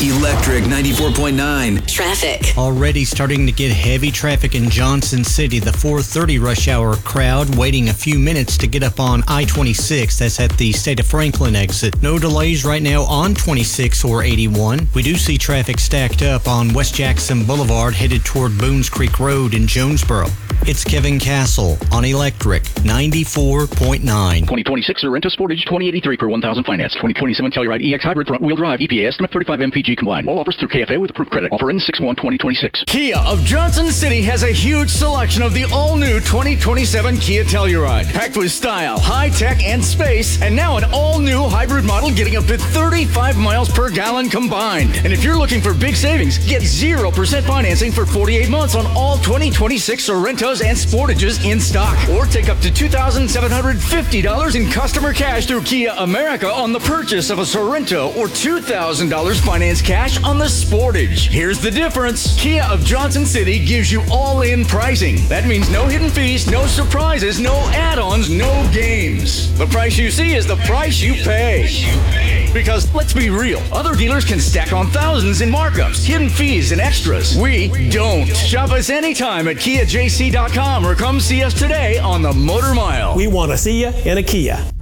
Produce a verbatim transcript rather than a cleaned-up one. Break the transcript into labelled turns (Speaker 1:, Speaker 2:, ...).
Speaker 1: Electric ninety-four point nine.
Speaker 2: Traffic.
Speaker 3: Already starting to get heavy traffic in Johnson City. The four thirty rush hour crowd waiting a few minutes to get up on I twenty-six. That's at the State of Franklin exit. No delays right now on twenty-six or eighty-one. We do see traffic stacked up on West Jackson Boulevard headed toward Boones Creek Road in Jonesboro. It's Kevin Castle on Electric ninety-four point nine.
Speaker 4: twenty twenty-six Sorento Sportage twenty eighty-three per one thousand finance. twenty twenty-seven Telluride E X Hybrid front wheel drive. E P A estimate thirty-five M P G combined. All offers through K F A with approved credit. Offer in six one twenty twenty-six.
Speaker 5: Kia of Johnson City has a huge selection of the all-new twenty twenty-seven Kia Telluride. Packed with style, high-tech, and space. And now an all-new hybrid model getting up to thirty-five miles per gallon combined. And if you're looking for big savings, get zero percent financing for forty-eight months on all twenty twenty-six Sorrentos and Sportages in stock. Or take up to two thousand seven hundred fifty dollars in customer cash through Kia America on the purchase of a Sorrento or two thousand dollars finance cash on the Sportage. Here's the difference. Kia of Johnson City gives you all-in pricing. That means no hidden fees, no surprises, no add-ons, no games. The price you see is the price you pay. Because let's be real, other dealers can stack on thousands in markups, hidden fees, and extras. We don't. Shop us anytime at Kia J C dot com or come see us today on the Motor Mile.
Speaker 6: We want to see you in a Kia.